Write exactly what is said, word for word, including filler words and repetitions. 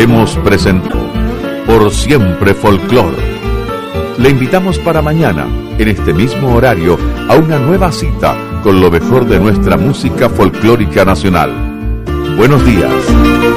hemos presentado Por Siempre Folclor. Le invitamos para mañana, en este mismo horario, a una nueva cita con lo mejor de nuestra música folclórica nacional. Buenos días.